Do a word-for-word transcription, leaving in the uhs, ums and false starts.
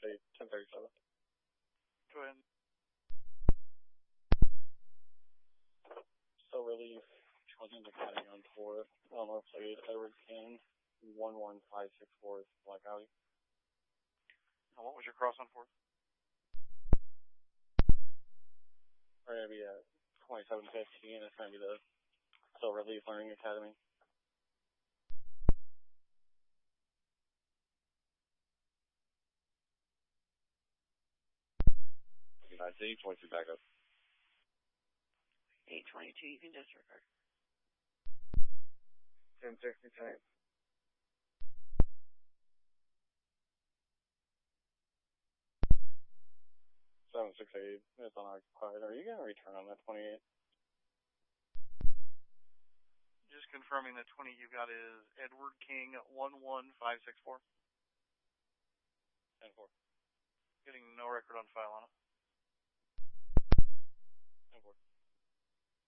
eight, ten thirty-seven. Go ahead. So relief, Children's Academy on fourth, Elmore Plate, Edward King, one one five six four, Black Alley. Now, what was your cross on fourth? We're going to be at twenty-seven fifteen. It's going to be the So Relief Learning Academy. That's eight twenty-two back up. eight twenty-two, you can disregard. ten sixty-nine. seven six eight, it's unoccupied. Are you going to return on that twenty-eight? Just confirming that twenty you got is Edward King, one one five six four. ten four. Getting no record on file on it.